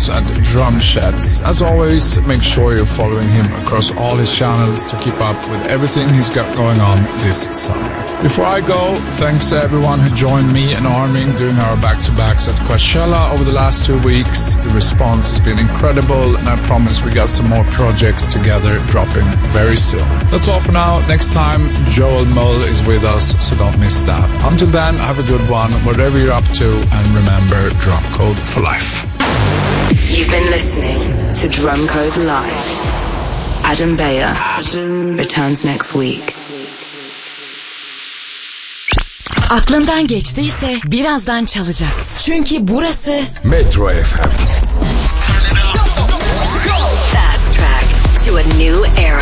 House at Drumsheds. As always, make sure you're following him across all his channels to keep up with everything he's got going on this summer. Before I go, thanks to everyone who joined me and Armin doing our back-to-backs at Coachella over the last 2 weeks. The response has been incredible, and I promise we got some more projects together dropping very soon. That's all for now. Next time, Joel Mull is with us, so don't miss that. Until then, have a good one, whatever you're up to, and remember, Drum Code for life. You've been listening to Drum Code Live. Adam Beyer returns next week. Aklından geçtiyse birazdan çalacak. Çünkü burası Metro FM. Fast track to a new era.